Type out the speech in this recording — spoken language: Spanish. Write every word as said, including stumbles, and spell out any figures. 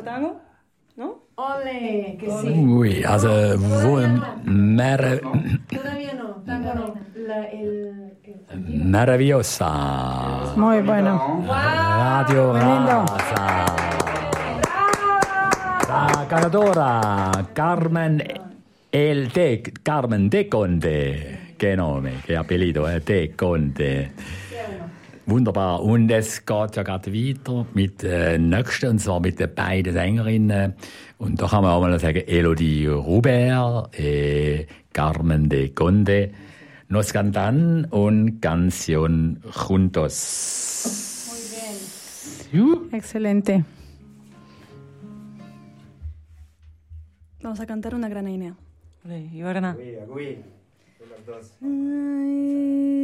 tango, ¿no? Ole, que sí. Uy, also, wo, mer, Todavía no, tango no. La, el, el... maravillosa. Muy bueno. Radio Muy lindo. Raza. La ganadora, Carmen El De, Carmen De Conde. Qué nombre, qué apellido, eh? De Conde. Wunderbar. Und es geht ja gerade weiter mit der nächsten, und zwar mit den beiden Sängerinnen. Und da kann man auch mal sagen, Elodie Rubert, eh, Carmen de Conde. Nos cantan un canción juntos. Muy bien. Uh. Excelente. Vamos a cantar una granainea. Vale, iba a ganar. Agüí, agüí. Son las dos. Ay,